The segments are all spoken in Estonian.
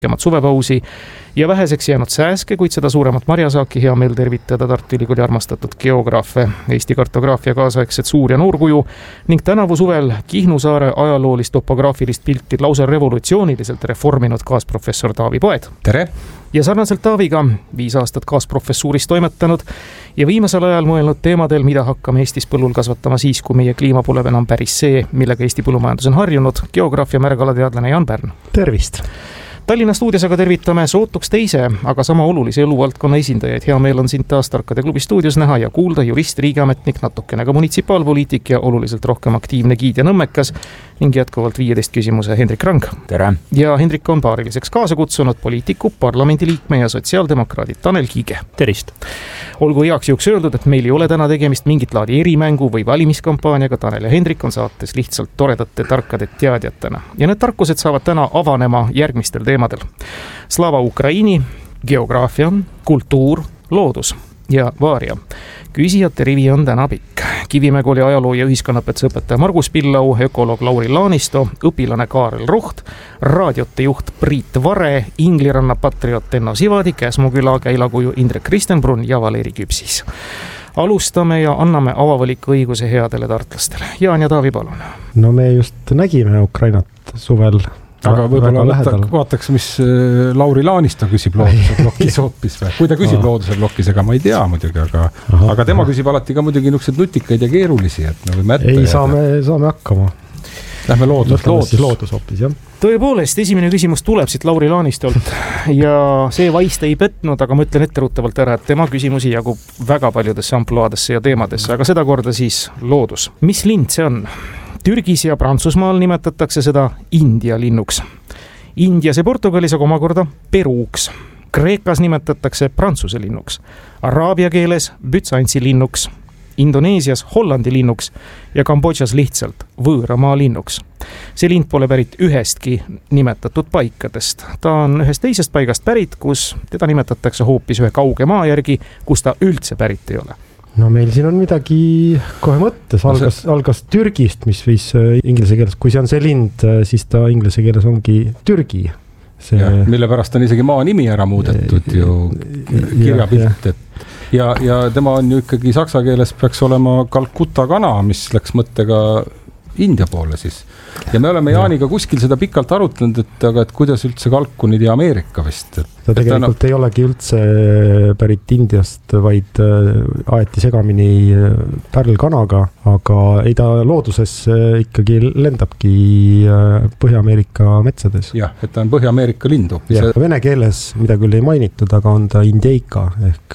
suvepausi ja väheseks jäänud sääske, kuid seda suuremat marjasaaki hea meel tervitada Tartu Ülikooli armastatud geograafe, Eesti kartograafia kaasaegset suur- ja noorkuju ning tänavu suvel Kihnu saare ajaloolist topograafilist pilti lausa revolutsiooniliselt reforminud kaasprofessor Taavi Poed. Tere! Ja sarnaselt Taaviga 5 aastat kaasprofessuuris toimetanud ja viimasel ajal mõelnud teemadel, mida hakkame Eestis põllul kasvatama siis, kui meie kliima pole enam päris see, millega Eesti põllumajandus on harjunud, geograafia märgalateadlane Jaan Pärn. Tervist! Tallinna stuudios aga tervitame sootuks teise, aga sama olulise eluvaldkonna esindajaid. Hea meel on sind taas Tarkade klubi stuudios näha ja kuulda jurist, riigiametnik, natukene ka munitsipaalpoliitik ja oluliselt rohkem aktiivne giid ja nõmmekas ning jätkuvalt 15 küsimuse Hendrik Rang. Tere! Ja Hendrik on paariliseks kaasa kutsunud poliitiku, parlamendiliikme ja sotsiaaldemokraadid Tanel Kiige. Tervist! Olgu heaks juhuks öeldud, et meil ei ole täna tegemist mingit laadi erimängu või valimiskampaaniaga. Tanel ja Hendrik on saates lihtsalt toredate tarkade teadjatena. Ja need tarkused saavad täna avanema järgmistel teemadel. Slava Ukraini, geograafia, kultuur, loodus ja vaaria. Küsijate rivi on täna pikk. Kivimäe kooli ajaloo- ja ühiskonnapetsa õpetaja Margus Pillau, ökoloog Lauri Laanisto, õpilane Kaarel Roht, raadiote juht Priit Vare, Ingliranna patriot Enno Sivadi, Käsmuküla käilakuju Indrek Kristenbrun ja Valeri Küpsis. Alustame ja anname avavaliku õiguse headele tartlastele. Jaan ja Taavi, palun. No me just nägime Ukrainat suvel. Aga võib-olla vaataks, mis Lauri Laanisto küsib looduse blokis hoopis või? Kui ta küsib looduse blokis, ega ma ei tea muidugi, aga tema küsib alati ka muidugi niisugused nutikaid ja keerulisi, et me võime ette saame hakkama. Lähme loodus hoopis, jah. Tõepoolest, esimene küsimus tuleb siit Lauri Laanistolt ja see vaist ei petnud, aga ma ütlen etteruttavalt ära, et tema küsimusi jagub väga paljudesse ampluaadesse ja teemadesse, aga seda korda siis loodus. Mis lind see on? Türgis ja Prantsusmaal nimetatakse seda India linnuks. Indias ja Portugalis aga omakorda Peruuks. Kreekas nimetatakse Prantsuse linnuks. Araabia keeles Bütsantsi linnuks. Indoneesias Hollandi linnuks ja Kambodžas lihtsalt võõramaa linnuks. See lind pole pärit ühestki nimetatud paikadest. Ta on ühest teisest paigast pärit, kus teda nimetatakse hoopis ühe kauge maa järgi, kus ta üldse pärit ei ole. No meil siin on midagi kohe mõttes. Algas Türgist, mis viis inglise keeles. Kui see on see lind, siis ta inglise keeles ongi Türgi. Mille pärast on isegi maa nimi ära muudetud ju kirjapilt. Ja tema on ju ikkagi saksa keeles peaks olema Calcutta kana, mis läks mõttega India poole siis. Ja me oleme Jaaniga kuskil seda pikalt arutlenud, et kuidas üldse kalkunid ja Ameerika vist. Ta tegelikult ei olegi üldse pärit Indiast, vaid aeti segamini pärlkanaga, aga ei ta looduses ikkagi lendabki Põhja-Ameerika metsades. Jah, et ta on Põhja-Ameerika lindu. Vene keeles, mida küll ei mainitud, aga on ta Indeika ehk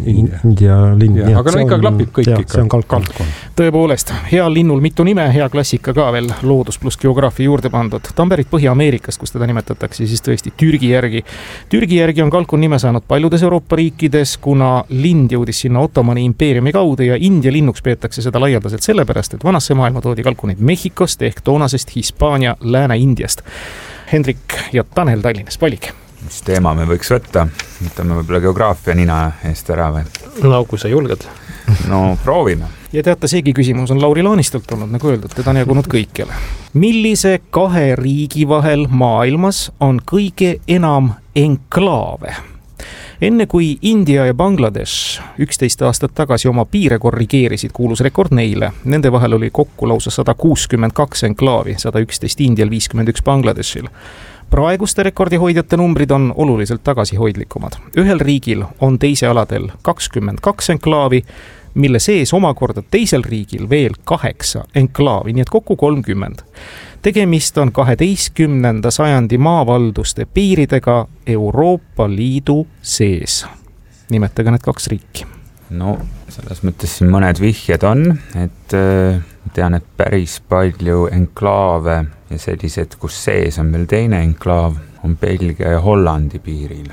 India lind. Aga no ikka klapib kõik ikka. See on kalkun. Tõepoolest, hea linnul mitu nime, hea klassika ka veel loodus pluss geograafia juurde pandud. Ta on pärit Põhja-Ameerikast, kus teda nimetatakse siis tõesti Türgi järgi. Türgi järgi on kalkun nime saanud paljudes Euroopa riikides, kuna lind jõudis sinna Ottomani impeeriumi kaudu ja India linnuks peetakse seda laialdaselt sellepärast, et vanasse maailma toodi kalkuneid Mehhikost ehk toonasest Hispaania Lääne-Indiast. Hendrik ja Tanel Tallinnas, valik. Mis teema me võiks võtta? Võtame võib-olla geograafia nina eest ära või? No kui sa julged. No proovime. Ja teate, seegi küsimus on Lauri Laanistolt olnud, nagu öeldud, teda on jagunud kõikjale. Millise 2 riigi vahel maailmas on kõige enam enklaave? Enne kui India ja Bangladesh 11 aastat tagasi oma piire korrigeerisid, kuulus rekord neile. Nende vahel oli kokku lausa 162 enklaavi, 111 Indial, 51 Bangladeshil. Praeguste rekordihoidjate numbrid on oluliselt tagasihoidlikumad. Ühel riigil on teise aladel 22 enklaavi, mille sees omakorda teisel riigil veel 8 enklaavi, nii et kokku 30. Tegemist on 12. sajandi maavalduste piiridega Euroopa Liidu sees. Nimetage need 2 riiki. No, selles mõttes siin mõned vihjed on, et tean, et päris palju enklaave ja sellised, kus sees on veel teine enklaav, on Belgia ja Hollandi piiril.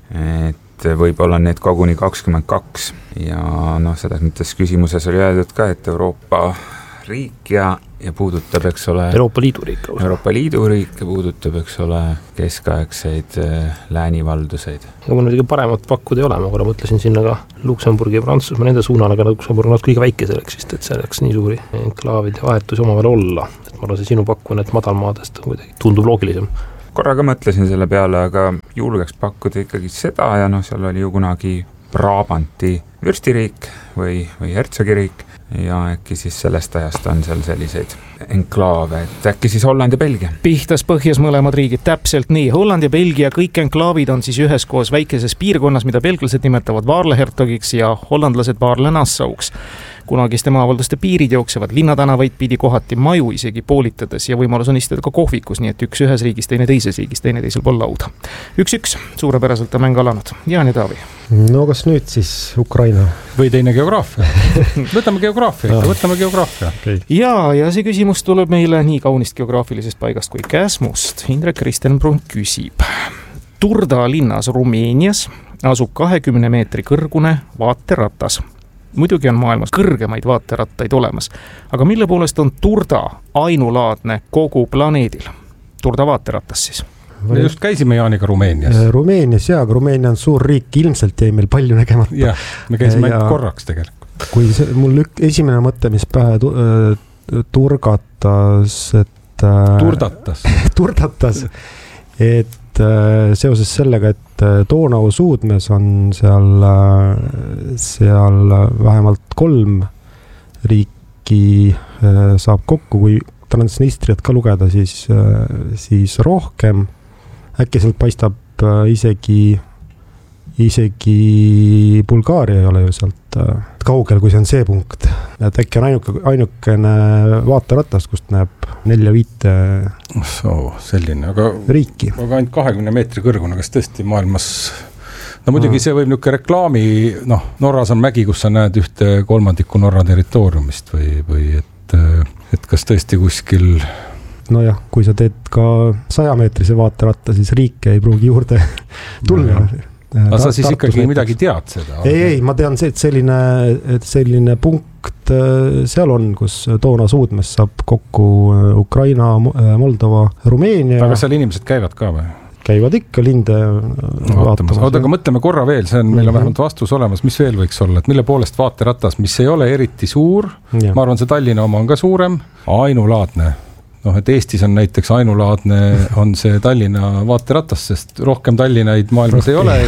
Et võib-olla need koguni 22 ja selles mõttes küsimuses oli öeldud ka, et Euroopa riik ja puudutab, eks ole, Euroopa Liidu riik. Euroopa Liidu riik ja puudutab, eks ole, keskaegseid läänivalduseid. Kui muidugi paremat pakkuda ei ole, ma korra mõtlesin sinna ka Luksemburgi ja Prantsusmaa nende suunal, aga Luksemburg on kõige väike selleks vist, et selleks nii suuri enklaavide vahetusi omavahel olla. Et ma arvan, see sinu pakku need madalmaadest kuidagi tundub loogilisem. korraga mõtlesin selle peale, aga julgeks pakkuda ikkagi seda ja seal oli ju kunagi Brabanti vürstiriik või hertsogiriik ja äkki siis sellest ajast on seal selliseid enklaave, et äkki siis Holland ja Belgia. Pihtas põhjas mõlemad riigid, täpselt nii. Holland ja Belgia, kõik enklaavid on siis üheskoos väikeses piirkonnas, mida belglased nimetavad Vaarle-hertogiks ja hollandlased Vaarle-Nassauks. Kunagiste maavalduste piirid jooksevad linnatänavaid pidi kohati maju isegi poolitades ja võimalus on istuda ka kohvikus, nii et üks ühes riigis, teine teises riigis, teine teisel pool lauda. 1-1, suurepäraselt on mäng alanud. Jaan ja Taavi. No kas nüüd siis Ukraina? Või teine geograafia? Võtame geograafia. Okay. Ja see küsimus tuleb meile nii kaunist geograafilisest paigast kui Käsmust. Indrek Kristenbrun küsib. Turda linnas Rumeenias asub 20 meetri kõrgune vaateratas. Muidugi on maailmas kõrgemaid vaaterattaid olemas, aga mille poolest on Turda ainulaadne kogu planeedil? Turda vaateratas siis. Me just käisime Jaaniga Rumeenias. Rumeenias aga Rumeenia on suur riik, ilmselt jäi meil palju nägemata. Jah, me käisime ainult korraks tegelikult. Kui mul esimene mõte, mis pähe turdatas, et seoses sellega, et Donau suudmes on seal vähemalt 3 riiki saab kokku, kui Transnistriat ka lugeda, siis rohkem. Äkki sealt paistab isegi Bulgaaria ei ole ju sealt kaugel, kui see on see punkt. Et äkki on ainukene vaateratas, kust näeb 4-5 selline, riiki. Aga ainult 20 meetri kõrgune, kas tõesti maailmas... No muidugi see võib niisugune reklaami, Norras on mägi, kus sa näed 1/3 Norra territooriumist või et kas tõesti kuskil... Nojah, kui sa teed ka 100-meetrise vaateratta, siis riike ei pruugi juurde tulla. Aga sa siis ikkagi midagi tead seda? Ei, ma tean see, et selline punkt seal on, kus Donau suudmes saab kokku Ukraina, Moldova, Rumeenia. Aga seal inimesed käivad ka või? Käivad ikka linde vaatamas. Aga mõtleme korra veel, see on meil on vähemalt vastus olemas, mis veel võiks olla, et mille poolest vaateratas, mis ei ole eriti suur, ma arvan, see Tallinna oma on ka suurem, ainulaadne. Et Eestis on näiteks ainulaadne on see Tallinna vaateratas, sest rohkem Tallinnaid maailmas ei ole.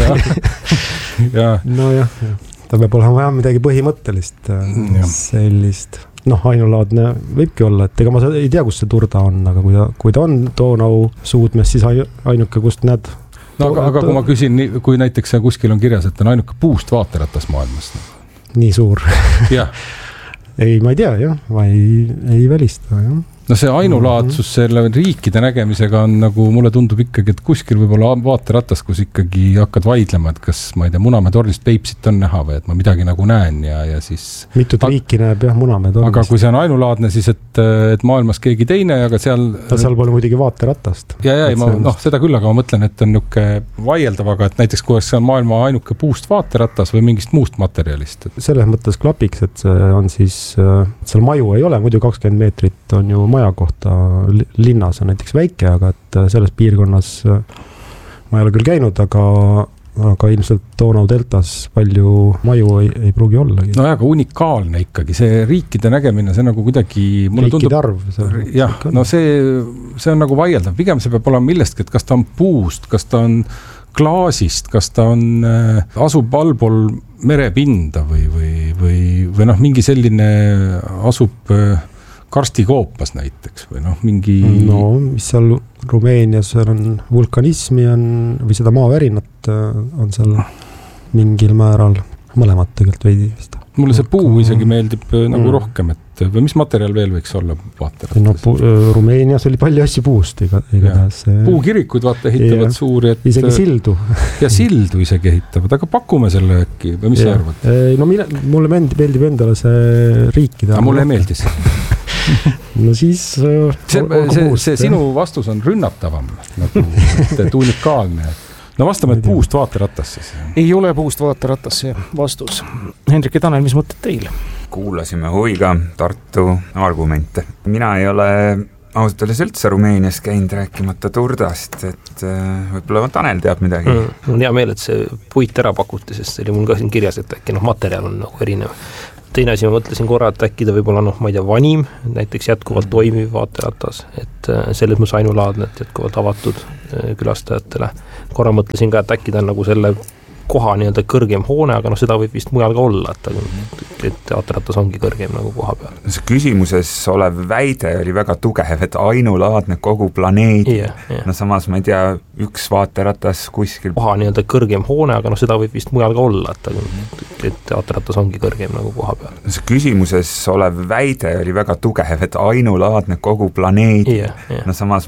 Ja. Nojah, ta peab olema midagi põhimõttelist sellist. Ainulaadne võibki olla, et ega ma ei tea, kus see Turda on, aga kui ta on Donau suudmes, siis ainuke, kust näed. Aga kui ma küsin, kui näiteks kuskil on kirjas, et on ainuke puust vaateratas maailmas. Nii suur. Jah. Ei, ma ei tea, jah. Ma ei välista, jah. See ainulaadsus selle riikide nägemisega on nagu, mulle tundub ikkagi, et kuskil võib-olla vaateratas, kus ikkagi hakkad vaidlema, et kas, ma ei tea, Munamäe tornist Peipsit on näha või, et ma midagi nagu näen ja siis... Mitut riiki näeb jah Munamäe tornist. Aga kui see on ainulaadne, siis et maailmas keegi teine, aga seal... Seal pole muidugi vaateratast. Seda küll, aga ma mõtlen, et on niisugune vaieldav, aga et näiteks kui see on maailma ainuke puust vaateratas või mingist muust materjalist. Selles mõttes klapiks, et see on siis... Seal maju ei ole, muidu 20 meetrit on ju maja kohta linnas on näiteks väike, aga et selles piirkonnas ma ei ole küll käinud, aga ilmselt Donau deltas palju maju ei pruugi olla. Aga unikaalne ikkagi, see riikide nägemine, see nagu kuidagi... Riikide arv. Jah, see on nagu vaieldav, pigem see peab olema millestki, et kas ta on puust, kas ta on klaasist, kas ta on, asub allpool merepinda või mingi selline asub... karstikoopas näiteks või mingi... mis seal Rumeenias on vulkanismi või seda maavärinat on seal mingil määral mõlemat tegelikult veidi vist. Mulle see puu isegi meeldib nagu rohkem, et või mis materjal veel võiks olla vaateratas? Rumeenias oli palju asju puust igatahes. Puukirikuid ehitavad suuri. Isegi sildu. Ja sildu isegi ehitavad, aga pakume selle äkki või mis sa arvad? Mulle meeldib endale see riikide. Aga mulle ei meeldis. Siis see sinu vastus on rünnatavam nagu, et unikaalne. Vastame, et puust vaateratas siis. Ei ole puust vaateratas see vastus. Hendrik ja Tanel, mis mõtted teil? Kuulasime huviga Tartu argumente. Mina ei ole ausalt öeldes üldse Rumeenias käinud rääkimata Turdast, et võib-olla Tanel teab midagi. Mul on hea meel, et see puit ära pakuti, sest see oli mul ka siin kirjas, et äkki materjal on nagu erinev. Teine asi, ma mõtlesin korra, et äkki ta võib-olla, ma ei tea, vanim, näiteks jätkuvalt toimiv vaateratas, et selles mõttes ainulaadne, et jätkuvalt avatud külastajatele. Korra mõtlesin ka, et äkki ta on nagu selle koha nii-öelda kõrgem hoone, aga seda võib vist mujal ka olla, et teaterratas ongi kõrgem nagu koha peal. See küsimuses olev väide oli väga tugev, et ainulaadne kogu planeedi. No samas ma ei tea, üks vaateratas kuskil koha nii-öelda kõrgem hoone, aga seda võib vist mujal ka olla, et teaterratas ongi kõrgem nagu koha peal. See küsimuses olev väide oli väga tugev, et ainulaadne kogu planeedi. No samas